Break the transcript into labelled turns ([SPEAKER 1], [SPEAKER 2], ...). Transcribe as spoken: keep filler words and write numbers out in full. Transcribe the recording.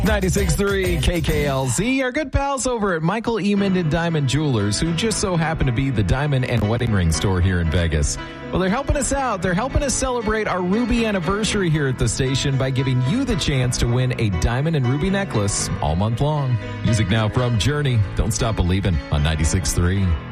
[SPEAKER 1] ninety-six point three K K L Z, our good pals over at Michael Eamon and Diamond Jewelers, who just so happen to be the diamond and wedding ring store here in Vegas. Well, they're helping us out. They're helping us celebrate our Ruby anniversary here at the station by giving you the chance to win a diamond and ruby necklace all month long. Music now from Journey. Don't Stop Believin' on ninety-six point three.